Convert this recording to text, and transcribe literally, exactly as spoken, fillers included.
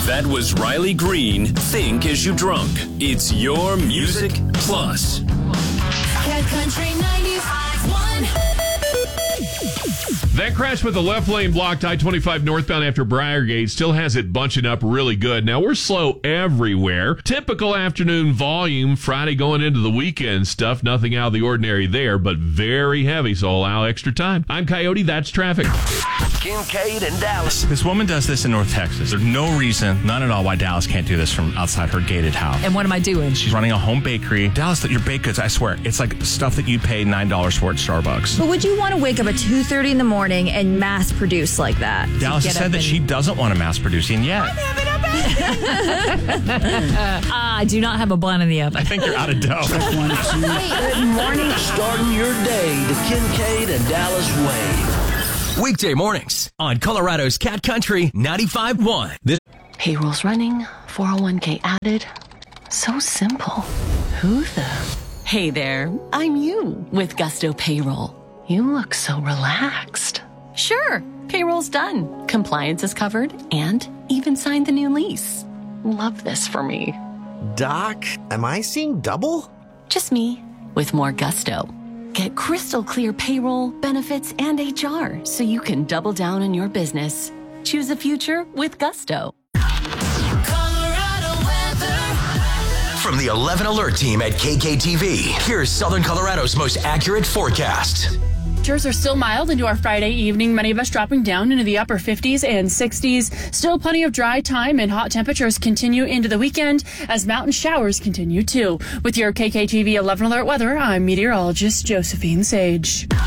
That was Riley Green, Think As You Drunk. It's your Music Plus. Cat Country ninety-five point one. That crash with the left lane blocked I twenty-five northbound after Briargate still has it bunching up really good. Now, we're slow everywhere. Typical afternoon volume, Friday going into the weekend stuff. Nothing out of the ordinary there, but very heavy, so allow extra time. I'm Coyote, that's traffic. Kincaid and Dallas. This woman does this in North Texas. There's no reason, none at all, why Dallas can't do this from outside her gated house. And what am I doing? She's running a home bakery. Dallas, your baked goods, I swear, it's like stuff that you pay nine dollars for at Starbucks. But would you want to wake up at two thirty in the morning and mass produce like that? Dallas has said that she doesn't want to mass produce yet. uh, I do not have a bun in the oven. I think you're out of dough. Good morning. Starting your day the Kincaid and Dallas way. Weekday mornings on Colorado's Cat Country ninety-five point one. This Payroll's running, four oh one k added. So simple. Who the? Hey there, I'm you with Gusto Payroll. You look so relaxed. Sure, payroll's done. Compliance is covered and even signed the new lease. Love this for me. Doc, am I seeing double? Just me with more gusto. Get crystal clear payroll, benefits, and H R so you can double down on your business. Choose a future with Gusto. Colorado weather. from the eleven Alert team at K K T V. Here's Southern Colorado's most accurate forecast. Temperatures are still mild into our Friday evening, many of us dropping down into the upper fifties and sixties. Still plenty of dry time and hot temperatures continue into the weekend as mountain showers continue too. With your K K T V eleven Alert weather, I'm meteorologist Josephine Sage.